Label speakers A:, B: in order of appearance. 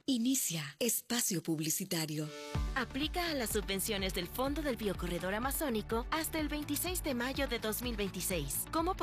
A: Inicia espacio publicitario.
B: Aplica a las subvenciones del Fondo del Biocorredor Amazónico hasta el 26 de mayo de 2026. ¿Cómo